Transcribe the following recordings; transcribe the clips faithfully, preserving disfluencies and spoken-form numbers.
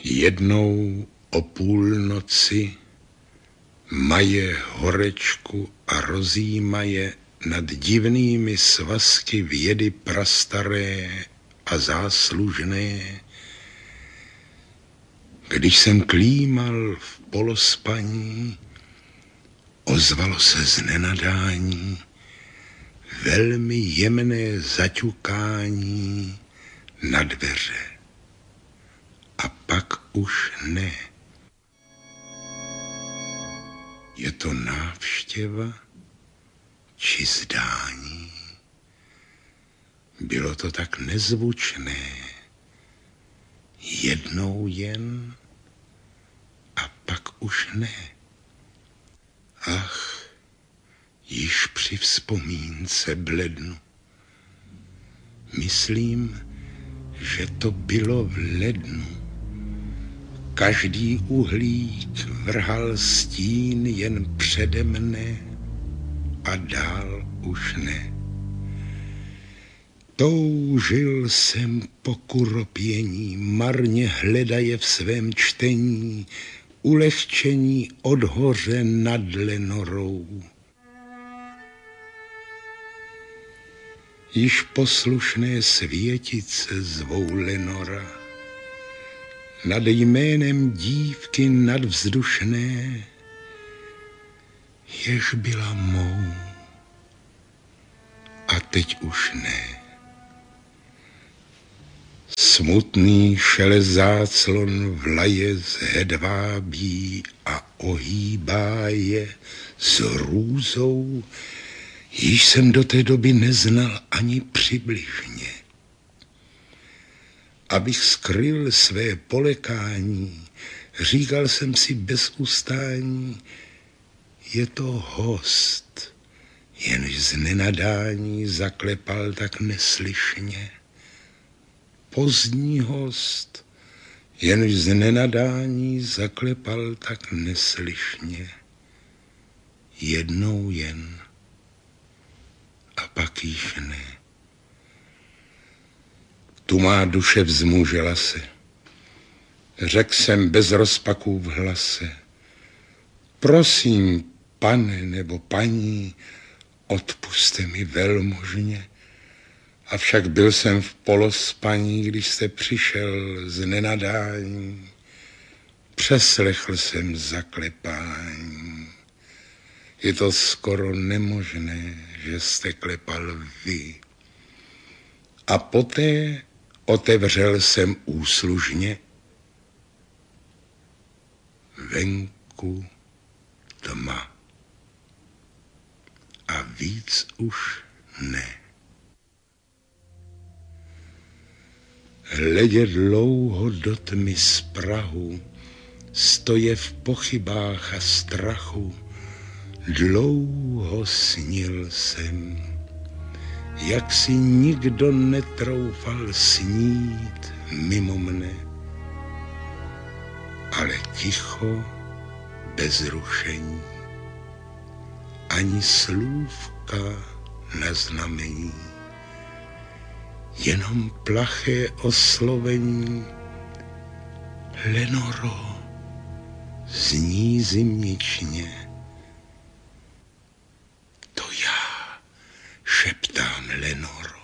Jednou o půlnoci maje horečku a rozjímaje nad divnými svazky vědy prastaré a záslužné. Když jsem klímal v polospaní, ozvalo se z nenadání velmi jemné zaťukání na dveře. A pak už ne. Je to návštěva či zdání? Bylo to tak nezvučné, jednou jen a pak už ne. Ach, již při vzpomínce blednu. Myslím, že to bylo v lednu. Každý uhlík vrhal stín jen přede mne a dál už ne. Toužil jsem po kuropění, marně hledaje v svém čtení ulehčení od hoře nad Lenorou. Již poslušné světice zvou Lenora, nad jménem dívky nadvzdušné, jež byla mou a teď už ne. Smutný šelest záclon vlaje z hedvábí a ohýbá je s růzou, již jsem do té doby neznal ani přibližně. Abych skryl své polekání, říkal jsem si bez ustání, je to host, jenž z nenadání zaklepal tak neslyšně. Pozdní host, jenž z nenadání zaklepal tak neslyšně. Jednou jen a pak již ne. Tu má duše vzmužela se. Řekl jsem bez rozpaků v hlase. Prosím, pane nebo paní, odpuste mi velmožně. Avšak byl jsem v polospaní, když jste přišel z nenadání. Přeslechl jsem zaklepání. Je to skoro nemožné, že jste klepal vy. A poté otevřel jsem úslužně. Venku tma. A víc už ne. Hledě dlouho do tmy z prahu, stoje v pochybách a strachu, dlouho snil jsem, jak si nikdo netroufal snít mimo mne, ale ticho, bez rušení, ani slůvka na znamení, jenom plaché oslovení. Lenoro, zní zimničně. To já, šeptám Lenoro.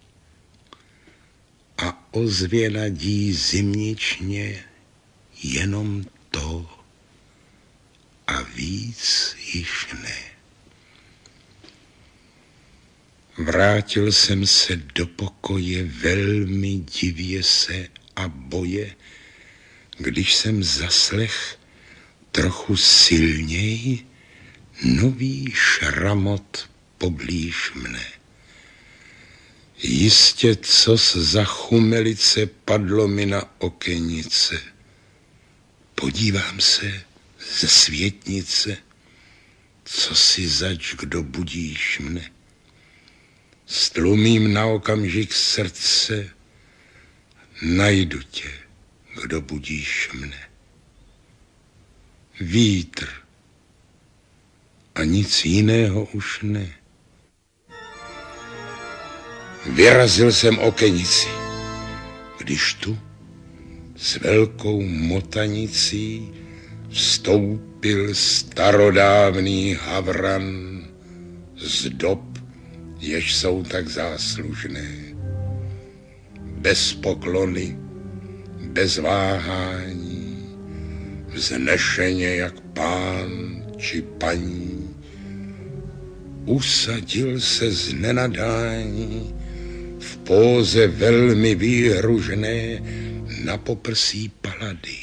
A ozvěna dí zimničně jenom to a víc již ne. Vrátil jsem se do pokoje velmi divě se a boje, když jsem zaslech trochu silněji nový šramot poblíž mne. Jistě cos za chumelice padlo mi na okenice. Podívám se ze světnice, co si zač, kdo budíš mne. Stlumím na okamžik srdce, najdu tě, kdo budíš mne. Vítr a nic jiného už ne. Vyrazil jsem okenici, když tu S velkou motanicí vstoupil starodávný havran z dob, jež jsou tak záslužné. Bez poklony, bez váhání, vznešeně jak pán či paní, usadil se z nenadání v póze velmi výhružné na poprsí palady.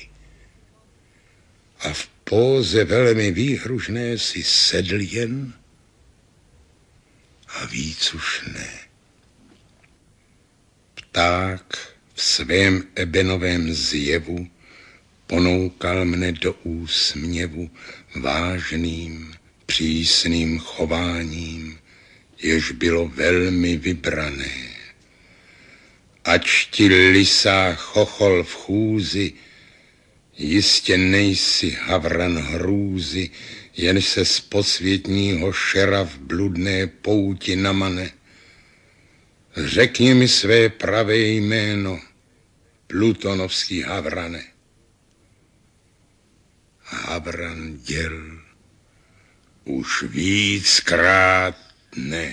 A v póze velmi výhružné si sedl jen a víc už ne. Pták v svém ebenovém zjevu ponoukal mne do úsměvu vážným, přísným chováním, jež bylo velmi vybrané. Ač ti lisá chochol v chůzi, jistě nejsi havran hrůzy, jen se z posvětního šera v bludné pouti namane. Řekni mi své pravé jméno, plutonovský havrane. Havran děl už víckrát ne.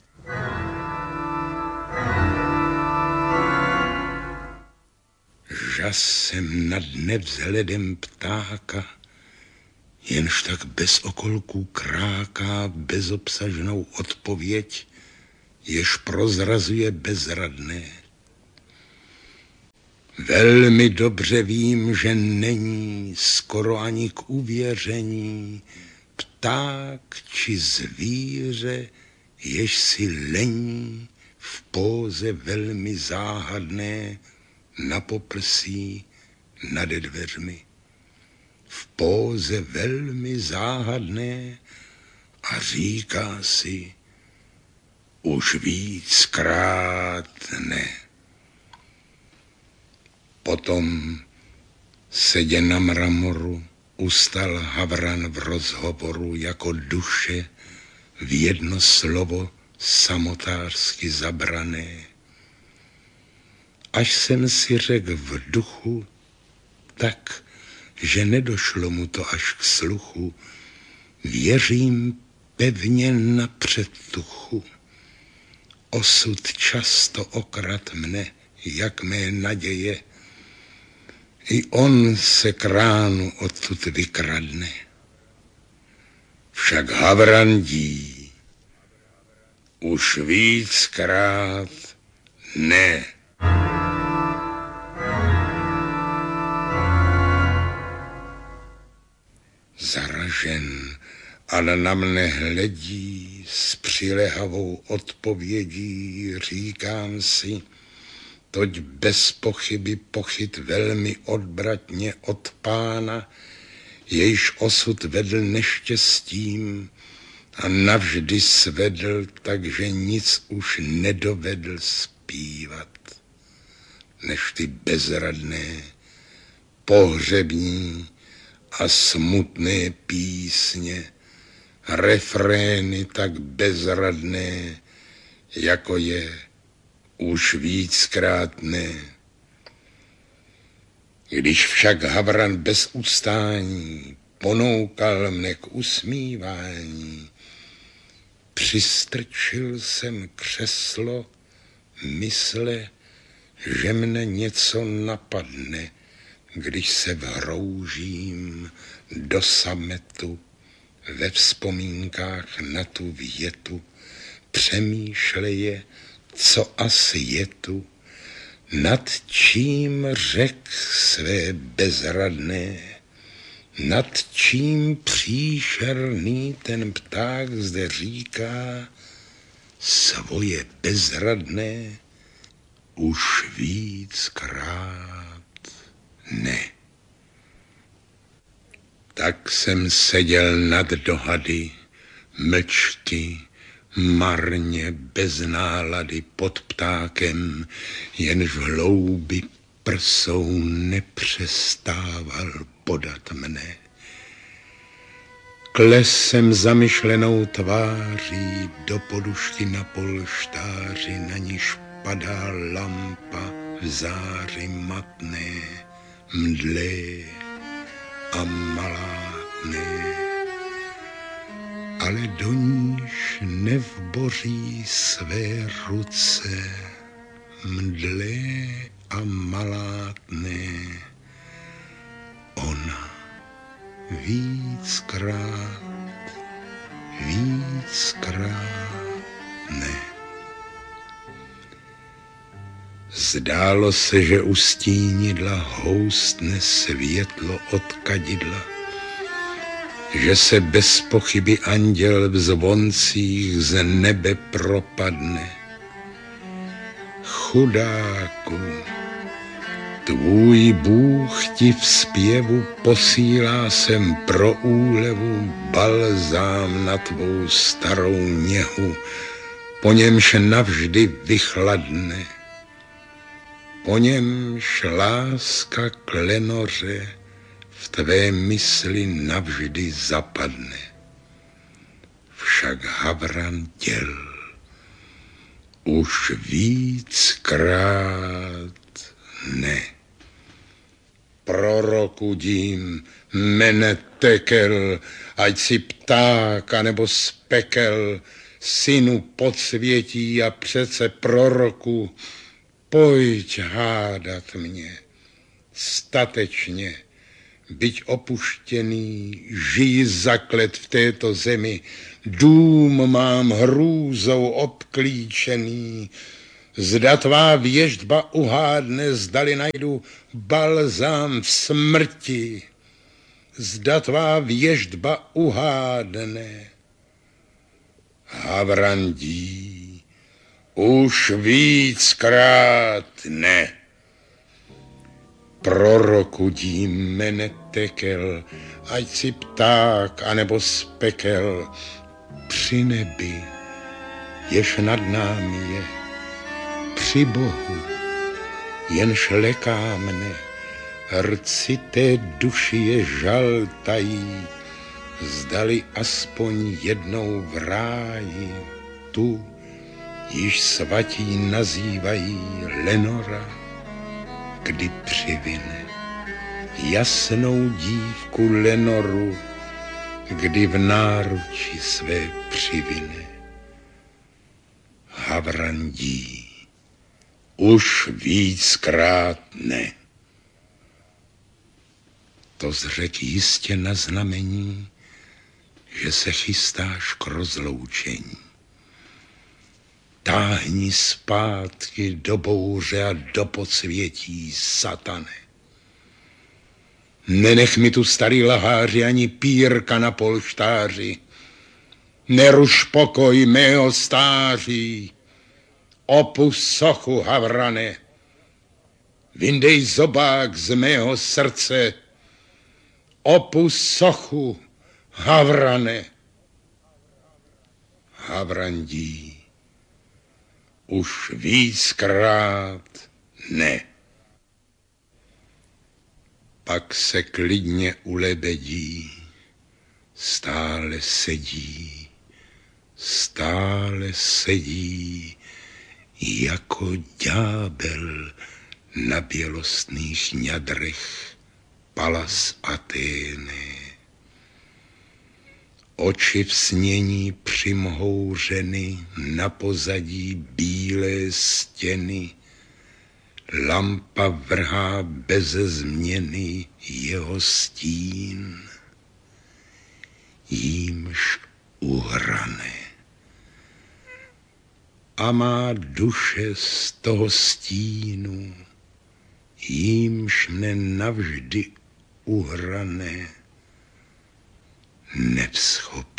Žasem nad nevzhledem ptáka, jenž tak bez okolků kráká bezobsažnou odpověď, jež prozrazuje bezradné. Velmi dobře vím, že není skoro ani k uvěření pták či zvíře, jež si lení v póze velmi záhadné na poprsí nade dveřmi. V póze velmi záhadné a říká si už víckrát ne. Potom sedě na mramoru ustal havran v rozhovoru jako duše v jedno slovo samotářsky zabrané. Až jsem si řekl v duchu, tak, že nedošlo mu to až k sluchu, věřím pevně na předtuchu. Osud často okrad mne, jak mé naděje, i on se k ránu odtud vykradne. Však havrandí už víckrát ne. Zaražen, ale na mne hledí s přilehavou odpovědí, říkám si, toť bez pochyby pochyt velmi odbratně od pána, jejž osud vedl neštěstím a navždy svedl, takže nic už nedovedl zpívat, než ty bezradné, pohřební a smutné písně, refrény tak bezradné, jako je už víckrát ne. Když však havran bez ustání ponoukal mne k usmívání, přistrčil jsem křeslo mysle, že mne něco napadne, když se vhroužím do sametu ve vzpomínkách na tu větu, přemýšleje, co asi je tu, nad čím řek své bezradné, nad čím příšerný ten pták zde říká svoje bezradné už víckrát ne. Tak jsem seděl nad dohady, mlčky, marně, bez nálady, pod ptákem, jenž v hloubi prsou nepřestával podat mne. Kles jsem zamyšlenou tváří do podušky na polštáři, na níž padá lampa v záři matné mdlé a malátné, ale do níž nevboří své ruce, mdlé a malátné. Ona víckrát, víckrát ne. Zdálo se, že u stínidla houstne světlo od kadidla, že se bez pochyby anděl v zvoncích z nebe propadne. Chudáku, tvůj Bůh ti v zpěvu posílá sem pro úlevu balzám na tvou starou něhu, po němž navždy vychladne, po němž láska klenoře v tvé mysli navždy zapadne. Však Havran děl už víckrát ne. Prorokudím, mene Tekel, ať si pták, anebo spekel, synu podsvětí a přece proroku, pojď hádat mě, statečně, byť opuštěný, žij zaklet v této zemi, dům mám hrůzou obklíčený, zda tvá věštba uhádne, zdali najdu balzám v smrti, zda tvá věštba uhádne. Havrandí, už víckrát ne. Prorokudím, mene Tekel, ať si pták, anebo spekel, při nebi, jež nad námi je, při Bohu, jenž leká mne, rci té duši je žal tají, zdali aspoň jednou v ráji tu, již svatí nazývají Lenora, kdy přivine jasnou dívku Lenoru, kdy v náruči své přivine. Havrandí, už víckrát ne. To zřek jistě na znamení, že se chystáš k rozloučení. Táhni zpátky do bouře a do podsvětí, satane. Nenech mi tu starý laháři ani pírka na polštáři. Neruš pokoj mého stáří. Opusť sochu, Havrane. Vyndej zobák z mého srdce. Opusť sochu, Havrane. Havrandí, už víckrát ne. Pak se klidně ulebedí, stále sedí, stále sedí, jako ďábel na bělostných ňadrech Palas Athény. Oči v snění přimhouřeny, na pozadí bílé stěny, lampa vrhá beze změny jeho stín, jímž uhrané. A má duše z toho stínu, jímž mne navždy uhrané, nevzchopí.